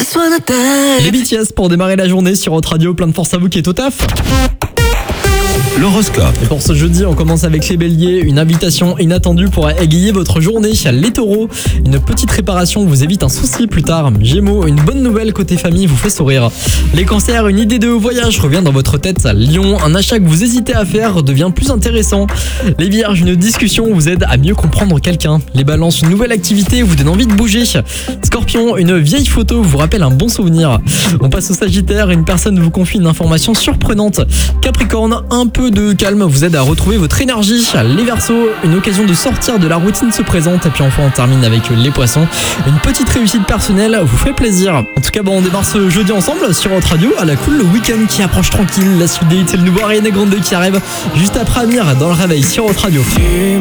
Les BTS pour démarrer la journée sur Hot Radio. Plein de force à vous qui est au taf. L'horoscope. Et pour ce jeudi, on commence avec les béliers. Une invitation inattendue pourra égayer votre journée. Les taureaux, une petite réparation vous évite un souci plus tard. Gémeaux, une bonne nouvelle côté famille vous fait sourire. Les cancers, une idée de voyage revient dans votre tête. Lion, un achat que vous hésitez à faire devient plus intéressant. Les vierges, une discussion vous aide à mieux comprendre quelqu'un. Les balances, une nouvelle activité vous donne envie de bouger. Scorpion, une vieille photo vous rappelle un bon souvenir. On passe au sagittaire, une personne vous confie une information surprenante. Capricorne, un peu de calme vous aide à retrouver votre énergie. Les Verseaux, une occasion de sortir de la routine se présente. Et puis enfin on termine avec les poissons. Une petite réussite personnelle vous fait plaisir. En tout cas on démarre ce jeudi ensemble sur Hot Radio à la cool. Le week-end qui approche tranquille. La suite des hits, c'est le nouveau Ariana Grande qui arrive juste après Amir dans le réveil sur Hot Radio.